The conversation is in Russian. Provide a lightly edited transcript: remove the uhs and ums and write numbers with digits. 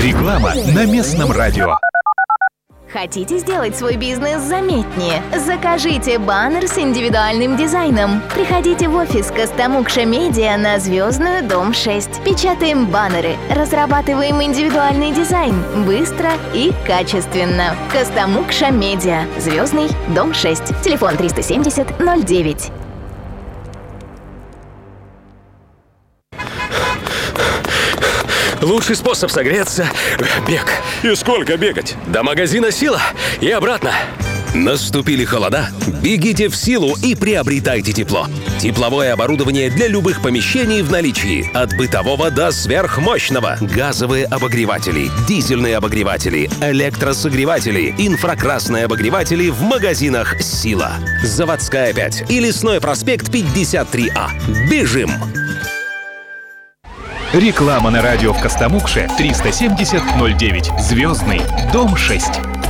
Реклама на местном радио. Хотите сделать свой бизнес заметнее? Закажите баннер с индивидуальным дизайном. Приходите в офис Костомукша Медиа на Звездную, дом 6. Печатаем баннеры. Разрабатываем индивидуальный дизайн. Быстро и качественно. Костомукша Медиа. Звездный, дом 6. Телефон 370-09. Лучший способ согреться – бег. И сколько бегать? До магазина «Сила» и обратно. Наступили холода? Бегите в «Силу» и приобретайте тепло. Тепловое оборудование для любых помещений в наличии. От бытового до сверхмощного. Газовые обогреватели, дизельные обогреватели, электросогреватели, инфракрасные обогреватели в магазинах «Сила». Заводская 5 и Лесной проспект 53А. Бежим! Реклама на радио в Костомукше 370-09. Звездный, дом 6.